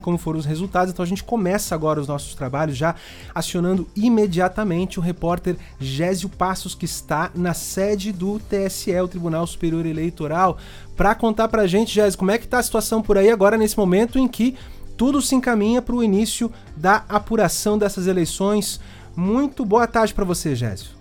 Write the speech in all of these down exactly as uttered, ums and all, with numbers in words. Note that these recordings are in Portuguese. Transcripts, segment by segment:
como foram os resultados. Então a gente começa agora os nossos trabalhos já acionando imediatamente o repórter Gésio Passos, que está na sede do T S E, o Tribunal Superior Eleitoral, para contar pra gente, Gésio, como é que tá a situação por aí agora nesse momento em que tudo se encaminha para o início da apuração dessas eleições. Muito boa tarde para você, Gésio.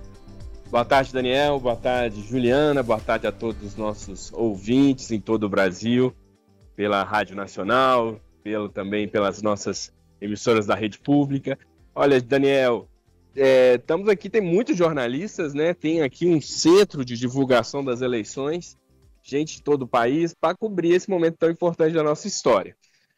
Boa tarde, Daniel. Boa tarde, Juliana. Boa tarde a todos os nossos ouvintes em todo o Brasil, pela Rádio Nacional, pelo, também pelas nossas emissoras da rede pública. Olha, Daniel, é, estamos aqui, tem muitos jornalistas, né? Tem aqui um centro de divulgação das eleições, gente de todo o país, para cobrir esse momento tão importante da nossa história.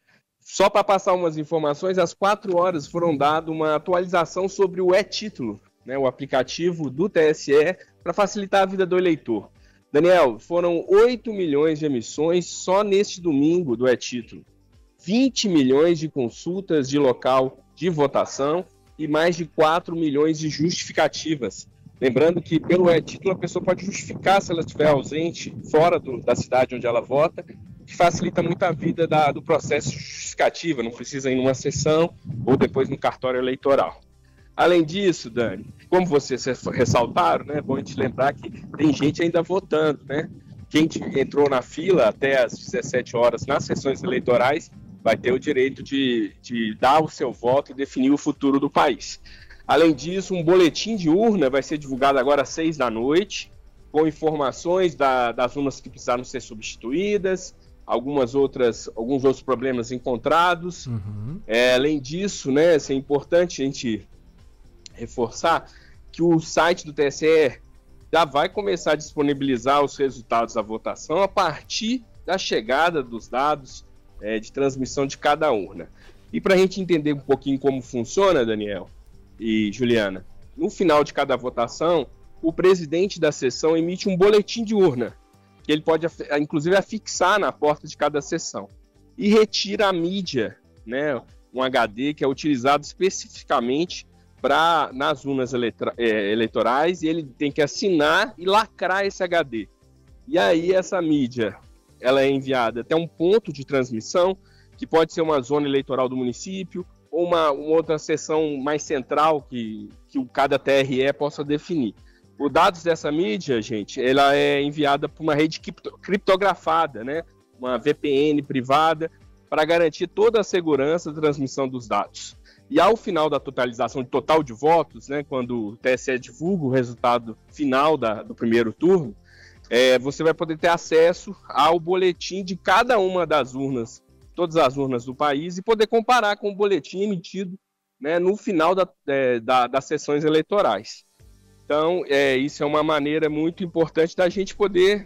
Só para passar umas informações, às quatro horas foram dadas uma atualização sobre o e-título, né, o aplicativo do T S E, para facilitar a vida do eleitor. Daniel, foram oito milhões de emissões só neste domingo do e-título, vinte milhões de consultas de local de votação e mais de quatro milhões de justificativas. Lembrando que pelo e-título a pessoa pode justificar se ela estiver ausente, fora do, da cidade onde ela vota, que facilita muito a vida da, do processo justificativo, não precisa ir numa sessão ou depois no cartório eleitoral. Além disso, Dani, como vocês ressaltaram, né, é bom a gente lembrar que tem gente ainda votando, né? Quem entrou na fila até às dezessete horas nas sessões eleitorais vai ter o direito de, de dar o seu voto e definir o futuro do país. Além disso, um boletim de urna vai ser divulgado agora às seis da noite, com informações da, das urnas que precisaram ser substituídas, algumas outras, alguns outros problemas encontrados. Uhum. É, além disso, né, é importante a gente reforçar que o site do T S E já vai começar a disponibilizar os resultados da votação a partir da chegada dos dados é, de transmissão de cada urna. E para a gente entender um pouquinho como funciona, Daniel e Juliana, no final de cada votação, o presidente da sessão emite um boletim de urna, que ele pode, inclusive, afixar na porta de cada sessão. E retira a mídia, né, um H D que é utilizado especificamente pra, nas urnas eletra- é, eleitorais, e ele tem que assinar e lacrar esse H D. E aí essa mídia ela é enviada até um ponto de transmissão, que pode ser uma zona eleitoral do município, ou uma, uma outra seção mais central que, que cada T R E possa definir. Os dados dessa mídia, gente, ela é enviada por uma rede criptografada, né? Uma V P N privada, para garantir toda a segurança da transmissão dos dados. E ao final da totalização de total de votos, né, quando o T S E divulga o resultado final da, do primeiro turno, é, você vai poder ter acesso ao boletim de cada uma das urnas, todas as urnas do país, e poder comparar com o boletim emitido, né, no final da, é, da, das sessões eleitorais. Então, é, isso é uma maneira muito importante da gente poder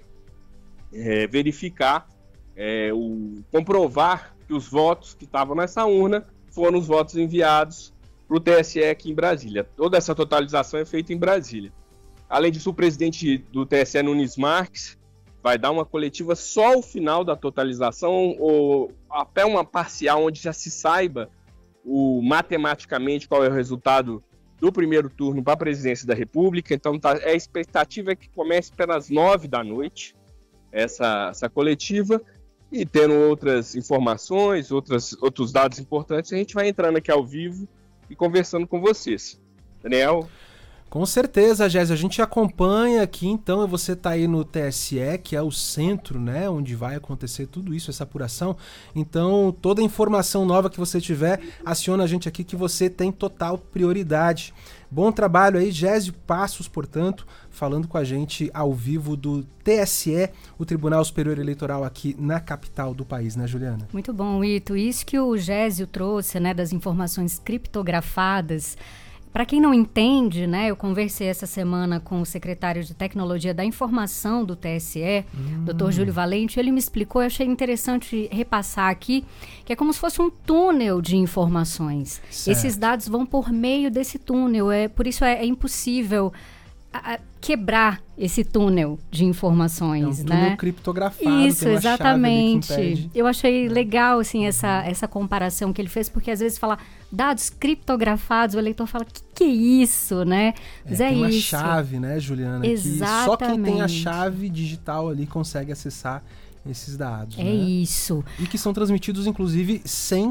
é, verificar, é, o, comprovar que os votos que estavam nessa urna foram os votos enviados para o T S E aqui em Brasília. Toda essa totalização é feita em Brasília. Além disso, o presidente do T S E, Nunes Marques, vai dar uma coletiva só ao final da totalização, ou até uma parcial, onde já se saiba o, matematicamente qual é o resultado do primeiro turno para a presidência da República. Então, tá, a expectativa é que comece pelas nove da noite essa, essa coletiva, e tendo outras informações, outras, outros dados importantes, a gente vai entrando aqui ao vivo e conversando com vocês. Daniel? Com certeza, Gésio, a gente acompanha aqui, então, você está aí no T S E, que é o centro, né, onde vai acontecer tudo isso, essa apuração. Então, toda informação nova que você tiver, aciona a gente aqui, que você tem total prioridade. Bom trabalho aí, Gésio Passos, portanto, falando com a gente ao vivo do T S E, o Tribunal Superior Eleitoral aqui na capital do país, né, Juliana? Muito bom, Ito. Isso que o Gésio trouxe, né, das informações criptografadas. Para quem não entende, né, eu conversei essa semana com o secretário de Tecnologia da Informação do T S E, hum. doutor Júlio Valente, ele me explicou, eu achei interessante repassar aqui, que é como se fosse um túnel de informações. Certo. Esses dados vão por meio desse túnel, é, por isso é, é impossível a, a quebrar esse túnel de informações, é um né? túnel criptografado. Isso, exatamente. Eu achei legal, assim, essa, essa comparação que ele fez, porque às vezes fala dados criptografados, o eleitor fala, que que é isso, né? Mas é, é tem uma isso. chave, né, Juliana? Exatamente. Que só quem tem a chave digital ali consegue acessar esses dados. É né? isso. E que são transmitidos, inclusive, sem